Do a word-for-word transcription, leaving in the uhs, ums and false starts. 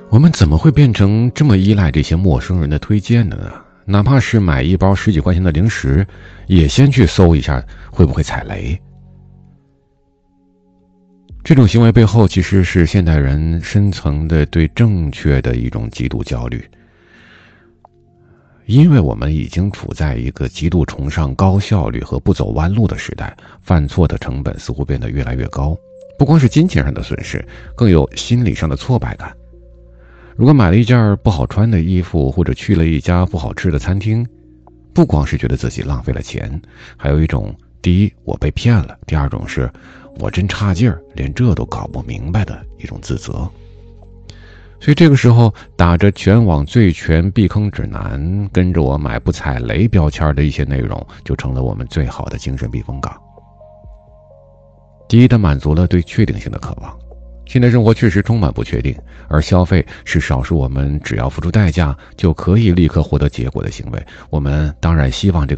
我们怎么会变成这么依赖这些陌生人的推荐的呢？哪怕是买一包十几块钱的零食，也先去搜一下会不会踩雷。这种行为背后其实是现代人深层的对正确的一种极度焦虑，因为我们已经处在一个极度崇尚高效率和不走弯路的时代，犯错的成本似乎变得越来越高，不光是金钱上的损失，更有心理上的挫败感。如果买了一件不好穿的衣服，或者去了一家不好吃的餐厅，不光是觉得自己浪费了钱，还有一种第一我被骗了，第二种是我真差劲儿，连这都搞不明白的一种自责。所以这个时候打着全网最全避坑指南，跟着我买不踩雷标签的一些内容，就成了我们最好的精神避风港。第一，它满足了对确定性的渴望。现代生活确实充满不确定，而消费是少数我们只要付出代价就可以立刻获得结果的行为。我们当然希望这个